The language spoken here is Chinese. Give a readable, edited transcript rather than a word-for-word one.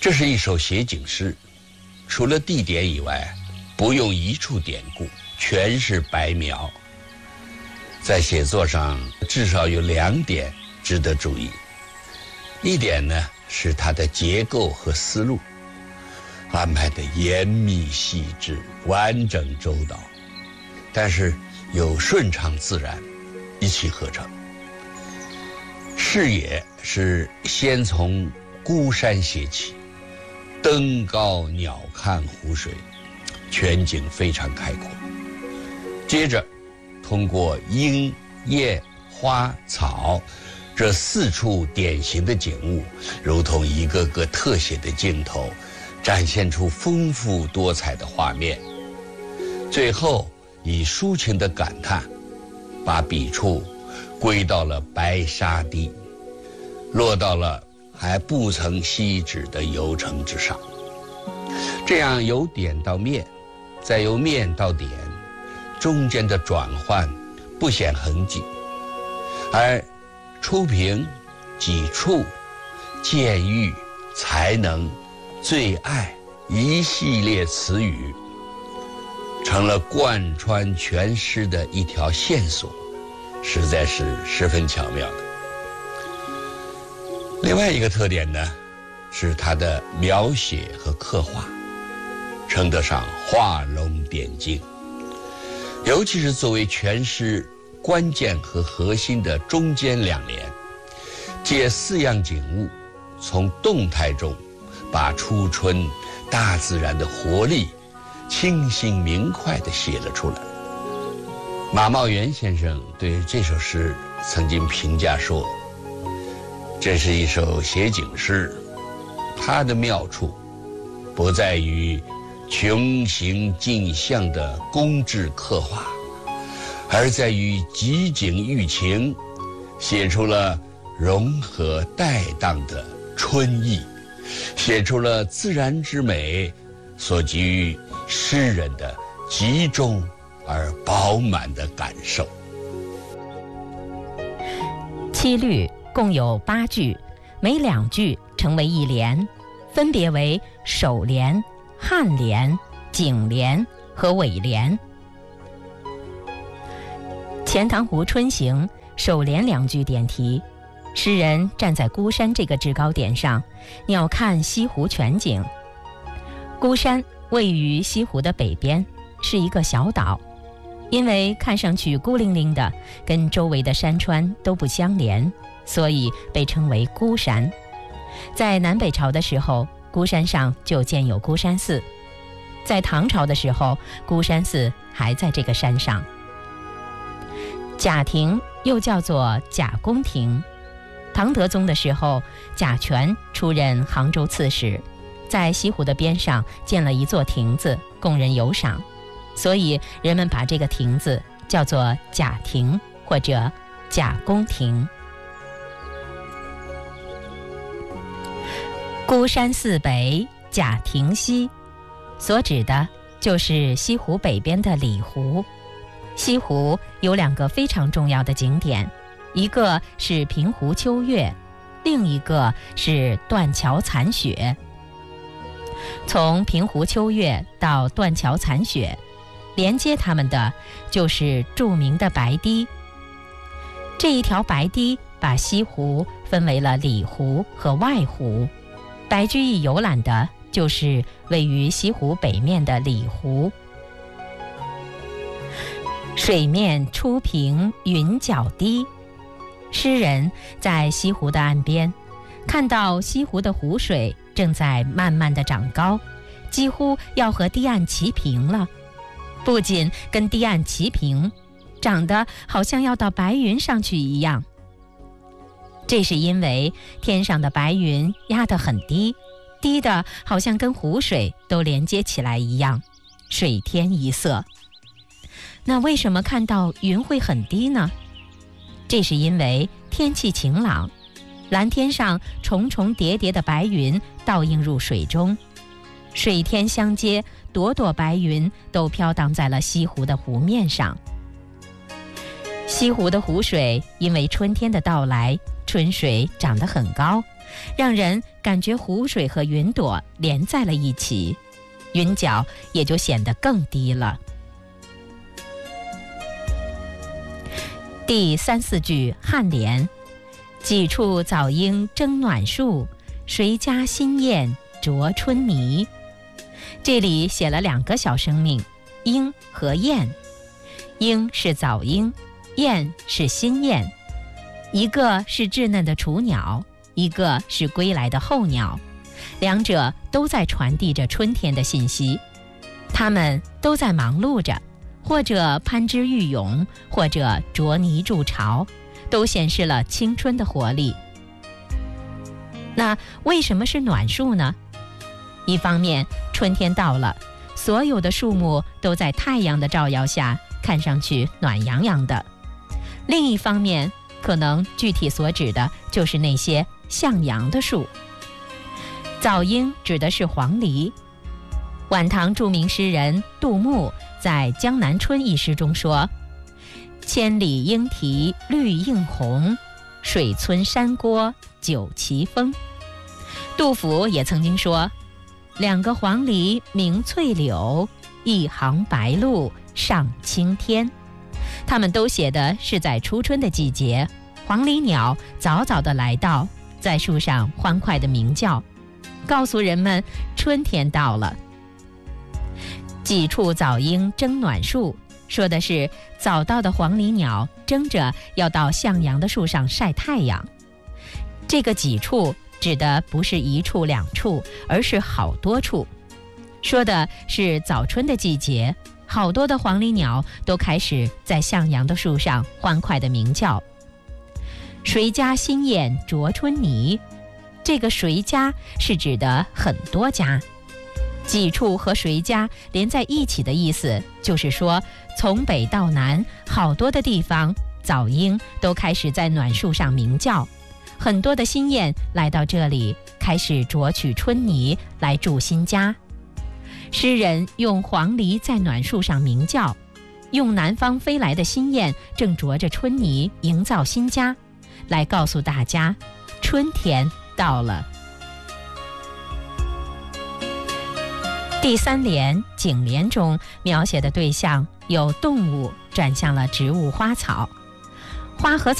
这是一首写景诗，除了地点以外，不用一处典故，全是白描。在写作上至少有2点值得注意。一点呢是它的结构和思路，安排得严密细致、完整周到，但是又顺畅自然，一气呵成。视野是先从孤山写起，登高鸟瞰湖水，全景非常开阔。接着通过鹰、雁、花、草这4处典型的景物，如同一个个特写的镜头，展现出丰富多彩的画面。最后以抒情的感叹，把笔触归到了白沙堤，落到了还不曾息止的游程之上。这样由点到面，再由面到点，中间的转换不显痕迹，而初评、己触、见欲、才能、最爱一系列词语，成了贯穿全诗的一条线索，实在是十分巧妙的。另外一个特点呢，是它的描写和刻画，称得上画龙点睛。尤其是作为全诗关键和核心的中间2联，借4样景物，从动态中把初春大自然的活力清新明快地写了出来。马茂元先生对这首诗曾经评价说，这是一首写景诗，它的妙处不在于穷形尽象的工致刻画，而在于集景喻情，写出了融合带荡的春意，写出了自然之美所给予诗人的集中而饱满的感受。 七律共有8句，每2句成为1联，分别为首联、颔联、颈联和尾联。《钱塘湖春行》首联2句点题，诗人站在孤山这个制高点上，鸟瞰西湖全景。孤山位于西湖的北边，是一个小岛，因为看上去孤零零的，跟周围的山川都不相连，所以被称为孤山。在南北朝的时候，孤山上就建有孤山寺，在唐朝的时候，孤山寺还在这个山上。贾亭又叫做贾公亭，唐德宗的时候，贾权出任杭州刺史，在西湖的边上建了一座亭子，供人游赏，所以人们把这个亭子叫做贾亭或者贾公亭。孤山寺北，贾亭西，所指的就是西湖北边的里湖。西湖有2个非常重要的景点，一个是平湖秋月，另一个是断桥残雪。从平湖秋月到断桥残雪，连接它们的就是著名的白堤。这一条白堤把西湖分为了里湖和外湖，白居易游览的就是位于西湖北面的里湖。水面初平云较低，诗人在西湖的岸边，看到西湖的湖水正在慢慢地长高，几乎要和堤岸齐平了。不仅跟堤岸齐平，长得好像要到白云上去一样。这是因为天上的白云压得很低，低的好像跟湖水都连接起来一样，水天一色。那为什么看到云会很低呢？这是因为天气晴朗，蓝天上重重叠叠的白云倒映入水中，水天相接，朵朵白云都飘荡在了西湖的湖面上。西湖的湖水因为春天的到来，春水涨得很高， 让人感觉湖水和云朵连在了一起，云角也就显得更低了。第3、4句颔联：几处早莺争暖树，谁家新燕啄春泥。这里写了2个小生命，莺和燕。莺是早莺，燕是新燕，一个是稚嫩的雏鸟，一个是归来的候鸟，两者都在传递着春天的信息。它们都在忙碌着，或者攀枝育蛹，或者啄泥筑巢，都显示了青春的活力。那为什么是暖树呢？一方面，春天到了，所有的树木都在太阳的照耀下，看上去暖洋洋的。另一方面，可能具体所指的就是那些向阳的树。早莺指的是黄鹂。晚唐著名诗人杜牧在《江南春》一诗中说：千里莺啼绿映红，水村山郭酒旗风。杜甫也曾经说：2个黄鹂鸣翠柳，一行白鹭上青天。他们都写的是在初春的季节，黄鹂鸟早早地来到，在树上欢快地鸣叫，告诉人们春天到了。几处早莺争暖树，说的是早到的黄鹂鸟争着要到向阳的树上晒太阳。这个几处指的不是1处2处，而是好多处，说的是早春的季节，好多的黄鹂鸟都开始在向阳的树上欢快地鸣叫。谁家新燕啄春泥，这个谁家是指的很多家。几处和谁家连在一起的意思，就是说从北到南，好多的地方早莺都开始在暖树上鸣叫，很多的新燕来到这里，开始啄取春泥来筑新家。诗人用黄鹂在暖树上鸣叫，用南方飞来的新燕正啄着春泥营造新家，来告诉大家春天到了。第3联颈联中描写的对象有动物转向了植物花草，花和草